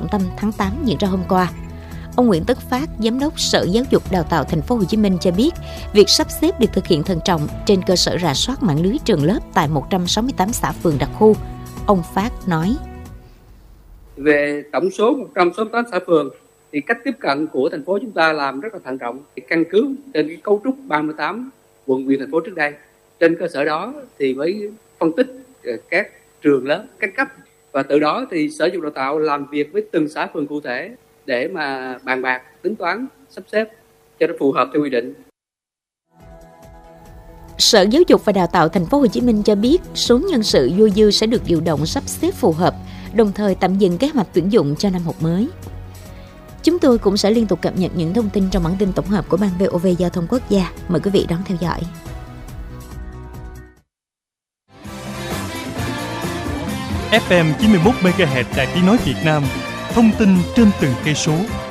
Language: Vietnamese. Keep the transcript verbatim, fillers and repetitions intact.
trọng tâm tháng tám diễn ra hôm qua. Ông Nguyễn Tất Phát, Giám đốc Sở Giáo dục Đào tạo Thành phố Hồ Chí Minh cho biết, việc sắp xếp được thực hiện thận trọng trên cơ sở rà soát mạng lưới trường lớp tại một trăm sáu mươi tám xã phường đặc khu. Ông Phát nói: Về tổng số một trăm sáu mươi tám xã phường, thì cách tiếp cận của thành phố chúng ta làm rất là thận trọng, căn cứ trên cái cấu trúc ba mươi tám quận huyện thành phố trước đây. Trên cơ sở đó thì mới phân tích các trường lớp, các cấp, và từ đó thì Sở Giáo dục Đào tạo làm việc với từng xã phường cụ thể để mà bàn bạc, tính toán, sắp xếp cho nó phù hợp theo quy định. Sở Giáo dục và Đào tạo Thành phố Hồ Chí Minh cho biết số nhân sự dôi dư sẽ được điều động sắp xếp phù hợp, đồng thời tạm dừng kế hoạch tuyển dụng cho năm học mới. Chúng tôi cũng sẽ liên tục cập nhật những thông tin trong bản tin tổng hợp của Ban vê o vê Giao thông Quốc gia. Mời quý vị đón theo dõi. ép em chín mươi mốt mê ga héc Đài Tiếng nói Việt Nam, thông tin trên từng cây số.